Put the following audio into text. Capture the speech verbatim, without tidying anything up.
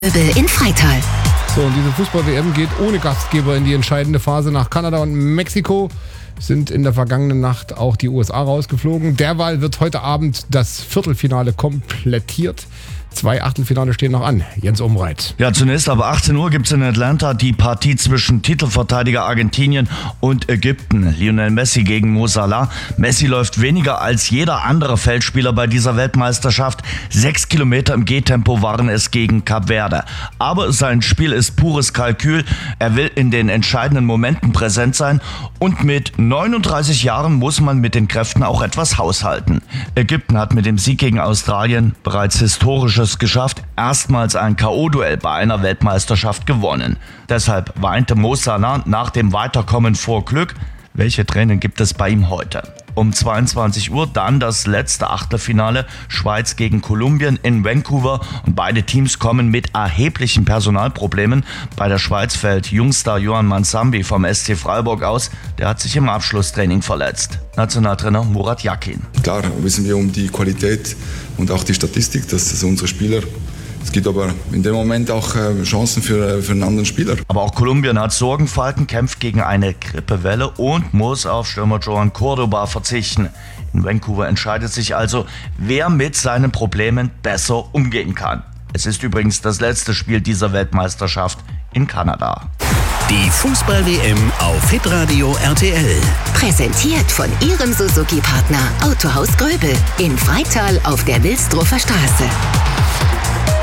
in Freital. So, und diese Fußball-W M geht ohne Gastgeber in die entscheidende Phase nach Kanada und Mexiko. Sind in der vergangenen Nacht auch die U S A rausgeflogen. Derweil wird heute Abend das Viertelfinale komplettiert. Zwei Achtelfinale stehen noch an. Jens Umreit. Ja, zunächst ab achtzehn Uhr gibt es in Atlanta die Partie zwischen Titelverteidiger Argentinien und Ägypten. Lionel Messi gegen Mo Salah. Messi läuft weniger als jeder andere Feldspieler bei dieser Weltmeisterschaft. Sechs Kilometer im Gehtempo waren es gegen Kap Verde. Aber sein Spiel ist pures Kalkül. Er will in den entscheidenden Momenten präsent sein. Und mit neununddreißig Jahren muss man mit den Kräften auch etwas haushalten. Ägypten hat mit dem Sieg gegen Australien bereits historische geschafft, erstmals ein K O-Duell bei einer Weltmeisterschaft gewonnen. Deshalb weinte Mo Salah nach dem Weiterkommen vor Glück. Welche Tränen gibt es bei ihm heute? Um zweiundzwanzig Uhr dann das letzte Achtelfinale, Schweiz gegen Kolumbien in Vancouver. Und beide Teams kommen mit erheblichen Personalproblemen. Bei der Schweiz fällt Jungstar Yohan Mansambi vom S C Freiburg aus. Der hat sich im Abschlusstraining verletzt. Nationaltrainer Murat Yakin. Klar wissen wir um die Qualität und auch die Statistik, dass das unsere Spieler. Es gibt aber in dem Moment auch äh, Chancen für, für einen anderen Spieler. Aber auch Kolumbien hat Sorgenfalten, kämpft gegen eine Grippewelle und muss auf Stürmer Joan Cordoba verzichten. In Vancouver entscheidet sich also, wer mit seinen Problemen besser umgehen kann. Es ist übrigens das letzte Spiel dieser Weltmeisterschaft in Kanada. Die Fußball-W M auf Hitradio R T L. Präsentiert von Ihrem Suzuki-Partner Autohaus Gröbel in Freital auf der Wilsdruffer Straße.